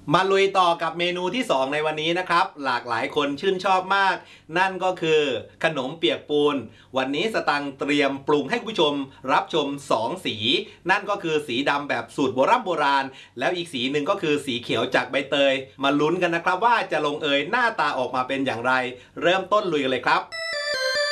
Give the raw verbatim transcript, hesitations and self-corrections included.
มาลุยต่อกับเมนูที่สองในวันนี้นะครับหลากหลายคนชื่นชอบมากนั่นก็คือขนมเปียกปูนวันนี้สตังค์เตรียมปรุงให้คุณผู้ชมรับชมสองสีนั่นก็คือสีดำแบบสูตรโบราณโบราณแล้วอีกสีหนึ่งก็คือสีเขียวจากใบเตยมาลุ้นกันนะครับว่าจะลงเอยหน้าตาออกมาเป็นอย่างไรเริ่มต้นลุยกันเลยครับ